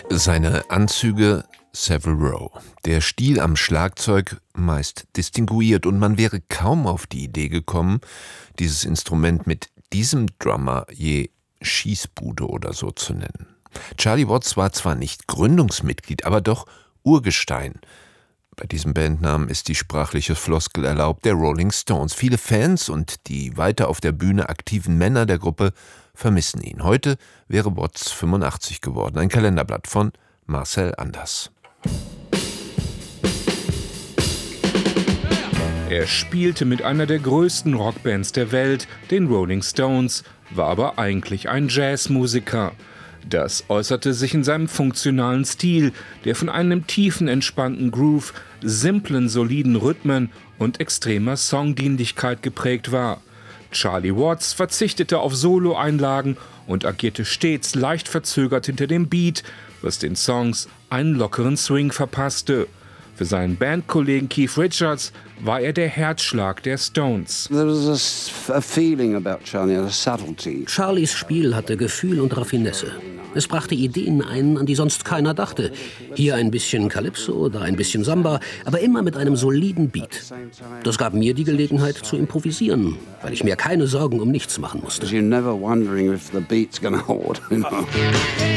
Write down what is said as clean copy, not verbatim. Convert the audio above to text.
Seine Anzüge Savile Row, der Stil am Schlagzeug meist distinguiert, und man wäre kaum auf die Idee gekommen, dieses Instrument mit diesem Drummer je Schießbude oder so zu nennen. Charlie Watts war zwar nicht Gründungsmitglied, aber doch Urgestein. Bei diesem Bandnamen ist die sprachliche Floskel erlaubt, der Rolling Stones. Viele Fans und die weiter auf der Bühne aktiven Männer der Gruppe vermissen ihn. Heute wäre Watts 85 geworden. Ein Kalenderblatt von Marcel Anders. Er spielte mit einer der größten Rockbands der Welt, den Rolling Stones, war aber eigentlich ein Jazzmusiker. Das äußerte sich in seinem funktionalen Stil, der von einem tiefen, entspannten Groove, simplen, soliden Rhythmen und extremer Songdienlichkeit geprägt war. Charlie Watts verzichtete auf Solo-Einlagen und agierte stets leicht verzögert hinter dem Beat, was den Songs einen lockeren Swing verpasste. Für seinen Bandkollegen Keith Richards war er der Herzschlag der Stones. Charlies Spiel hatte Gefühl und Raffinesse. Es brachte Ideen ein, an die sonst keiner dachte. Hier ein bisschen Calypso, da ein bisschen Samba, aber immer mit einem soliden Beat. Das gab mir die Gelegenheit zu improvisieren, weil ich mir keine Sorgen um nichts machen musste.